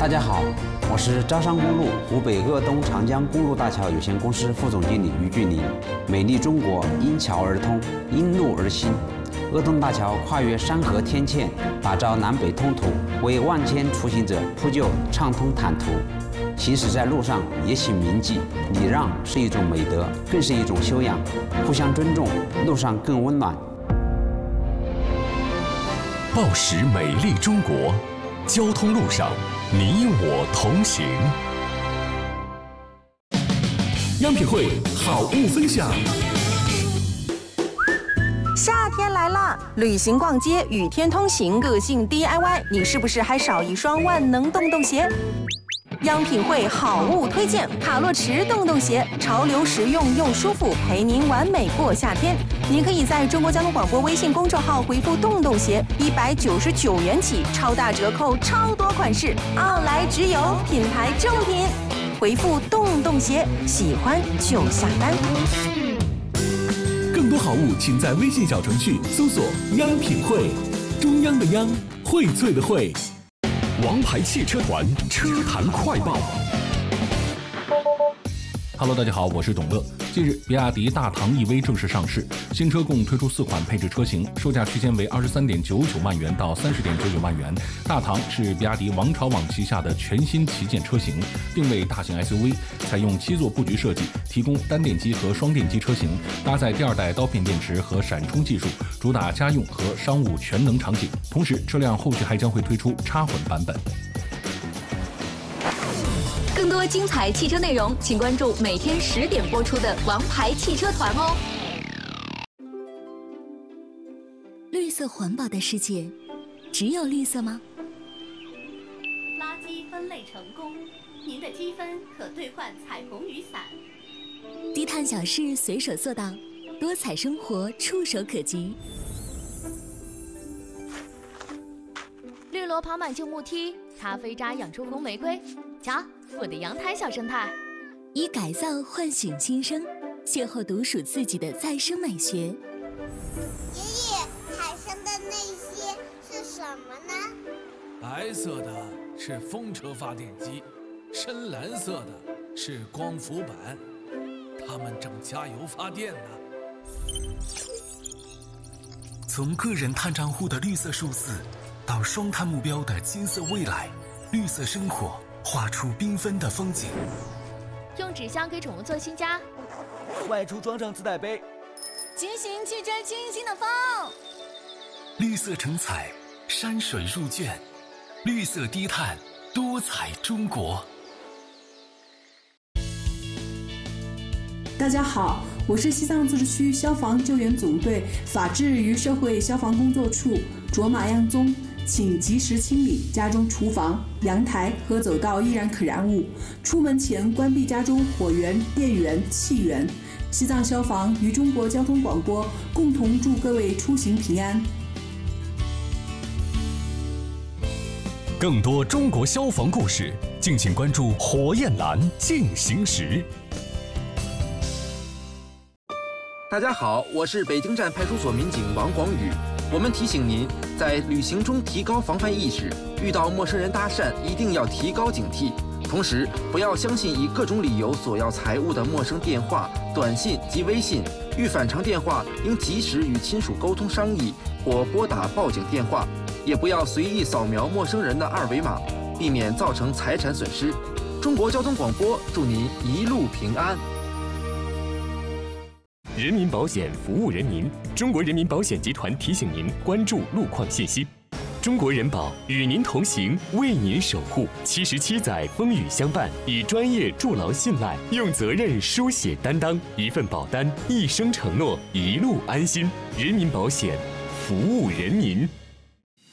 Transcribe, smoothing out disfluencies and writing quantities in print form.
大家好，我是招商公路湖北鄂东长江公路大桥有限公司副总经理于俊林。美丽中国因桥而通，因路而兴。鄂东大桥跨越山河天堑，打造南北通途，为万千出行者铺就畅通坦途。行驶在路上也请铭记，礼让是一种美德，更是一种修养。互相尊重，路上更温暖。 报时美丽中国，交通路上你我同行。央品汇好物分享。 夏天来了，旅行逛街、雨天通行、个性 DIY， 你是不是还少一双万能洞洞鞋？央品汇好物推荐卡洛驰洞洞鞋，潮流实用又舒服，陪您完美过夏天。您可以在中国交通广播微信公众号回复洞洞鞋，199元起，超大折扣，超多款式，奥莱直邮，品牌正品。回复洞洞鞋，喜欢就下单。 更多好物，请在微信小程序搜索“央品汇”，中央的央，荟萃的荟。王牌汽车团车坛快报。 Hello， 大家好，我是董乐。近日，比亚迪大唐 EV 正式上市，新车共推出4款配置车型，售价区间为23.99万元到30.99万元。大唐是比亚迪王朝网旗下的全新旗舰车型，定位大型 SUV， 采用7座布局设计，提供单电机和双电机车型，搭载第2代刀片电池和闪充技术，主打家用和商务全能场景。同时，车辆后续还将会推出插混版本。 更多精彩汽车内容，请关注每天10点播出的《王牌汽车团》哦。 绿色环保的世界，只有绿色吗？ 垃圾分类成功，您的积分可兑换彩虹雨伞。 低碳小事随手做到，多彩生活触手可及。 绿萝跑满旧木梯，咖啡渣养出红玫瑰。瞧，我的阳台小生态。 以改造唤醒新生，邂逅独属自己的再生美学。爷爷，海上的那些是什么呢？ 白色的是风车发电机，深蓝色的是光伏板，它们正加油发电呢。 从个人碳账户的绿色数字，到双碳目标的金色未来，绿色生活画出缤纷的风景。 用纸箱给宠物做新家， 外出装上自带杯， 骑行去追清新的风。 绿色成彩，山水入卷，绿色低碳，多彩中国。 大家好，我是西藏自治区消防救援总队法制与社会消防工作处卓玛样宗，请及时清理家中厨房、阳台和走道易燃可燃物，出门前关闭家中火源、电源、气源。西藏消防与中国交通广播共同祝各位出行平安。 更多中国消防故事，敬请关注火焰蓝进行时。 大家好，我是北京站派出所民警王广宇。我们提醒您，在旅行中提高防范意识，遇到陌生人搭讪一定要提高警惕。同时，不要相信以各种理由索要财物的陌生电话、短信及微信。遇反常电话，应及时与亲属沟通商议，或拨打报警电话。也不要随意扫描陌生人的2维码，避免造成财产损失。中国交通广播祝您一路平安。 人民保险服务人民，中国人民保险集团提醒您关注路况信息。中国人保与您同行，为您守护。77载风雨相伴，以专业筑牢信赖，用责任书写担当，一份保单，一生承诺，一路安心。人民保险服务人民。